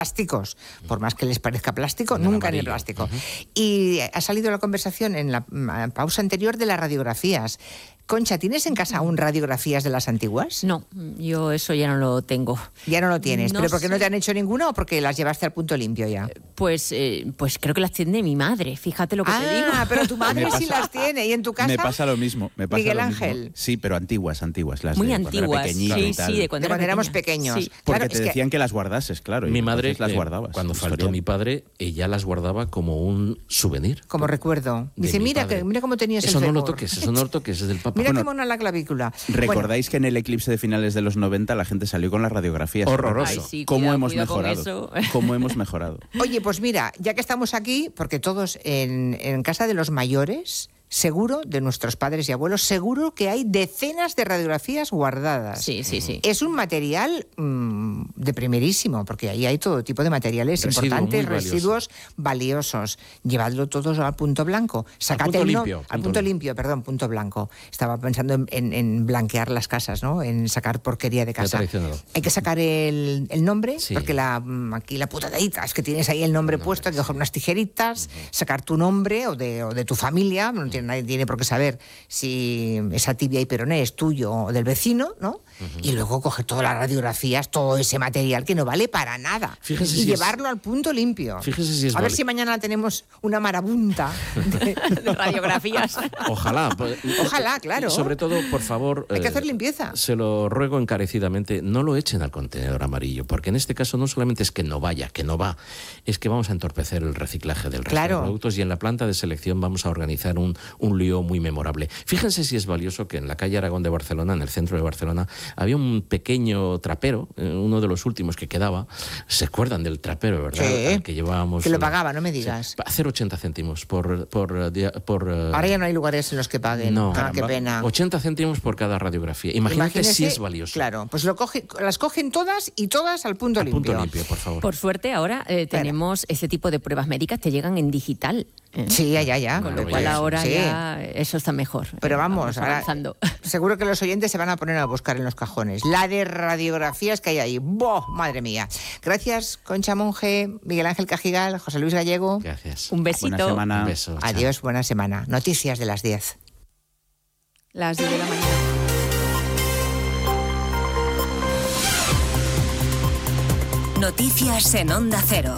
plásticos, por más que les parezca plástico, nunca ni plástico. Y ha salido la conversación en la pausa anterior de las radiografías. Concha, ¿tienes en casa aún radiografías de las antiguas? No, yo eso ya no lo tengo. Ya no lo tienes, No ¿pero por qué sé. no te han hecho ninguna o porque las llevaste al punto limpio ya? Pues creo que las tiene mi madre, fíjate lo que te digo. Pero tu madre sí las tiene, ¿y en tu casa? Me pasa lo mismo. Miguel Ángel. Mismo. Sí, pero antiguas. Las Muy de antiguas, cuando era pequeñito y tal. sí, de cuando éramos pequeños. Sí. Porque Claro, te decían que las guardases, claro. Mi y madre, las guardabas. cuando faltó mi padre, ella las guardaba como un souvenir. Como recuerdo. Dice, mira cómo tenías eso el no lo fémur. toques, eso no lo toques, es del papá. Mira qué mona la clavícula. ¿Recordáis que en el eclipse de finales de los 90 la gente salió con las radiografías? Horroroso. Ay, sí, ¿Cómo hemos cuidado con mejorado? eso. ¿Cómo hemos mejorado? Oye, pues mira, ya que estamos aquí, porque todos en casa de los mayores, seguro, de nuestros padres y abuelos, seguro que hay decenas de radiografías guardadas. Sí. Es un material de primerísimo, porque ahí hay todo tipo de materiales importantes, residuos valiosos. Llevadlo todos al punto blanco. Sacate punto blanco. Estaba pensando en blanquear las casas, ¿no? En sacar porquería de casa. Hay que sacar el nombre, porque aquí la putadita es que tienes ahí el nombre puesto, hay que coger unas tijeritas, sacar tu nombre o de tu familia, nadie tiene por qué saber si esa tibia y peroné es tuyo o del vecino, ¿no? Y luego coger todas las radiografías, todo ese material que no vale para nada. Fíjese y si llevarlo al punto limpio. Fíjese si es a ver si mañana tenemos una marabunta de radiografías. Ojalá. Ojalá, claro. Sobre todo, por favor... Hay que hacer limpieza. Se lo ruego encarecidamente, no lo echen al contenedor amarillo, porque en este caso no solamente es que no vaya, que no va, es que vamos a entorpecer el reciclaje del resto de productos y en la planta de selección vamos a organizar un lío muy memorable. Fíjense si es valioso que en la calle Aragón de Barcelona, en el centro de Barcelona, había un pequeño trapero, uno de los últimos que quedaba. ¿Se acuerdan del trapero, verdad? Sí. Al que llevábamos... Que lo pagaba, no me digas. Sí, hacer 80 céntimos por Ahora ya no hay lugares en los que paguen. No, qué pena. 80 céntimos por cada radiografía. Imagínate si es valioso. Claro, pues las cogen todas y todas al punto limpio. Punto limpio, por favor. Por suerte ahora tenemos ese tipo de pruebas médicas, te llegan en digital. Sí, ya. Con lo cual ahora ya eso está mejor. Pero vamos ahora, seguro que los oyentes se van a poner a buscar en los cajones. La de radiografías que hay ahí. ¡Boh! Madre mía. Gracias, Concha Monge, Miguel Ángel Cajigal, José Luis Gallego. Gracias. Un besito. Buena semana. Un beso. Adiós, Chao. buena semana. Noticias de las 10. Las 10 de la mañana. Noticias en Onda Cero.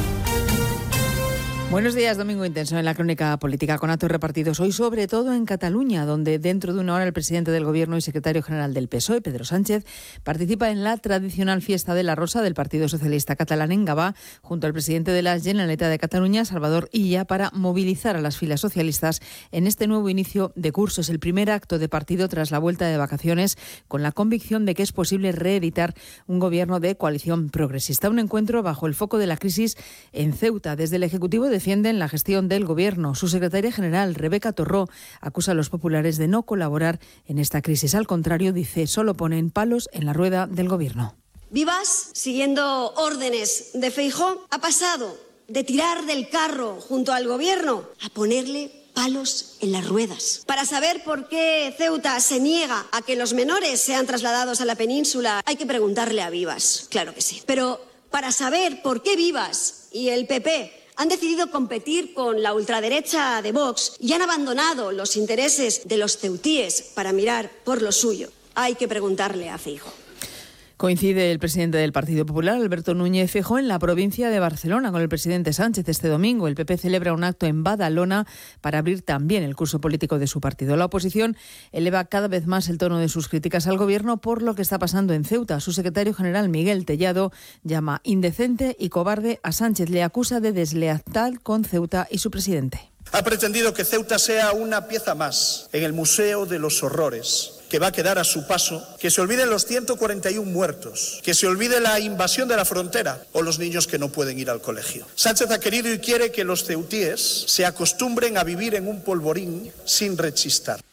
Buenos días, Domingo Intenso en la crónica política con actos repartidos hoy, sobre todo en Cataluña, donde dentro de una hora el presidente del Gobierno y secretario general del PSOE, Pedro Sánchez, participa en la tradicional fiesta de la Rosa del Partido Socialista Catalán en Gavà, junto al presidente de la Generalitat de Cataluña, Salvador Illa, para movilizar a las filas socialistas en este nuevo inicio de curso. Es el primer acto de partido tras la vuelta de vacaciones, con la convicción de que es posible reeditar un gobierno de coalición progresista. Un encuentro bajo el foco de la crisis en Ceuta. Desde el Ejecutivo defienden la gestión del Gobierno. Su secretaria general, Rebeca Torró, acusa a los populares de no colaborar en esta crisis. Al contrario, dice, solo ponen palos en la rueda del Gobierno. Vivas, siguiendo órdenes de Feijóo, ha pasado de tirar del carro junto al Gobierno a ponerle palos en las ruedas. Para saber por qué Ceuta se niega a que los menores sean trasladados a la península, hay que preguntarle a Vivas, claro que sí. Pero para saber por qué Vivas y el PP han decidido competir con la ultraderecha de Vox y han abandonado los intereses de los ceutíes para mirar por lo suyo, hay que preguntarle a Feijóo. Coincide el presidente del Partido Popular, Alberto Núñez Feijóo, en la provincia de Barcelona con el presidente Sánchez este domingo. El PP celebra un acto en Badalona para abrir también el curso político de su partido. La oposición eleva cada vez más el tono de sus críticas al Gobierno por lo que está pasando en Ceuta. Su secretario general, Miguel Tellado, llama indecente y cobarde a Sánchez. Le acusa de deslealtad con Ceuta y su presidente. Ha pretendido que Ceuta sea una pieza más en el Museo de los Horrores, que va a quedar a su paso, que se olviden los 141 muertos, que se olvide la invasión de la frontera o los niños que no pueden ir al colegio. Sánchez ha querido y quiere que los ceutíes se acostumbren a vivir en un polvorín sin rechistar.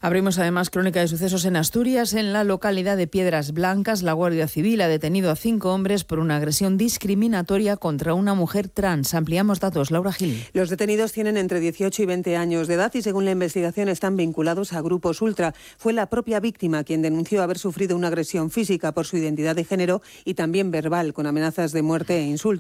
Abrimos además crónica de sucesos en Asturias. En la localidad de Piedras Blancas, la Guardia Civil ha detenido a 5 hombres por una agresión discriminatoria contra una mujer trans. Ampliamos datos, Laura Gil. Los detenidos tienen entre 18 y 20 años de edad y según la investigación están vinculados a grupos ultra. Fue la propia víctima quien denunció haber sufrido una agresión física por su identidad de género y también verbal, con amenazas de muerte e insultos.